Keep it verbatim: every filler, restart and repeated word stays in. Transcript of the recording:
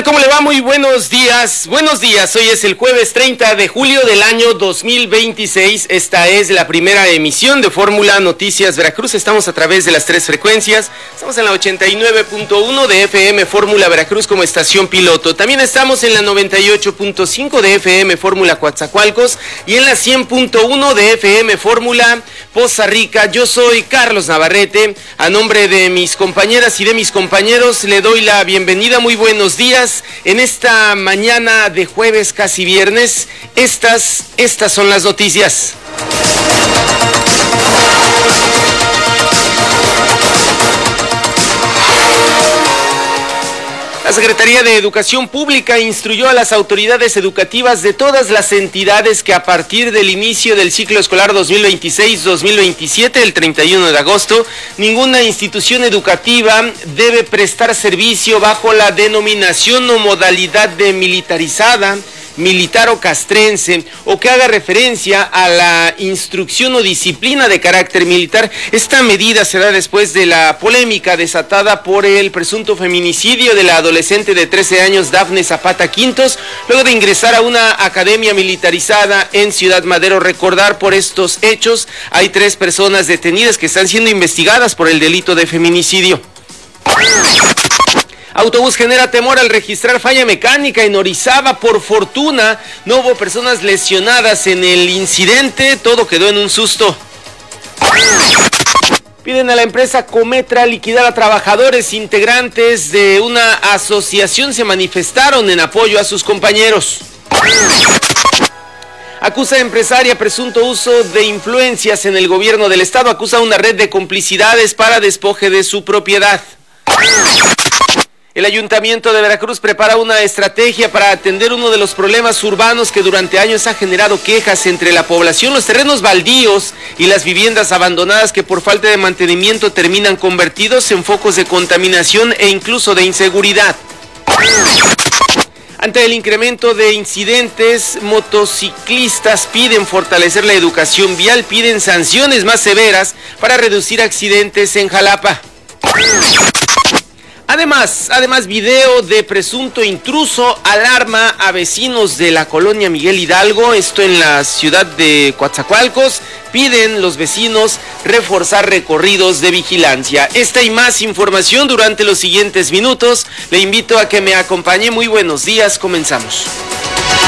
¿Cómo le va? Muy buenos días. Buenos días. Hoy es el jueves treinta de julio del año dos mil veintiséis. Esta es la primera emisión de Fórmula Noticias Veracruz. Estamos a través de las tres frecuencias. Estamos en la ochenta y nueve punto uno de F M Fórmula Veracruz como estación piloto. También estamos en la noventa y ocho punto cinco de F M Fórmula Coatzacoalcos y en la cien punto uno de F M Fórmula Poza Rica. Yo soy Carlos Navarrete. A nombre de mis compañeras y de mis compañeros le doy la bienvenida. Muy buenos días. En esta mañana de jueves, casi viernes, estas, estas son las noticias. La Secretaría de Educación Pública instruyó a las autoridades educativas de todas las entidades que a partir del inicio del ciclo escolar dos mil veintiséis dos mil veintisiete, el treinta y uno de agosto, ninguna institución educativa debe prestar servicio bajo la denominación o modalidad de militarizada, militar o castrense, o que haga referencia a la instrucción o disciplina de carácter militar. Esta medida se da después de la polémica desatada por el presunto feminicidio de la adolescente de trece años, Dafne Zapata Quintos, luego de ingresar a una academia militarizada en Ciudad Madero. Recordar, por estos hechos, hay tres personas detenidas que están siendo investigadas por el delito de feminicidio. Autobús genera temor al registrar falla mecánica en Orizaba. Por fortuna, no hubo personas lesionadas en el incidente, todo quedó en un susto. Piden a la empresa Cometra liquidar a trabajadores. Integrantes de una asociación se manifestaron en apoyo a sus compañeros. Acusa a empresaria presunto uso de influencias en el gobierno del estado. Acusa a una red de complicidades para despoje de su propiedad. El Ayuntamiento de Veracruz prepara una estrategia para atender uno de los problemas urbanos que durante años ha generado quejas entre la población: los terrenos baldíos y las viviendas abandonadas que por falta de mantenimiento terminan convertidos en focos de contaminación e incluso de inseguridad. Ante el incremento de incidentes, motociclistas piden fortalecer la educación vial, piden sanciones más severas para reducir accidentes en Jalapa. Además, además, video de presunto intruso alarma a vecinos de la colonia Miguel Hidalgo, esto en la ciudad de Coatzacoalcos. Piden los vecinos reforzar recorridos de vigilancia. Esta y más información durante los siguientes minutos. Le invito a que me acompañe. Muy buenos días, comenzamos.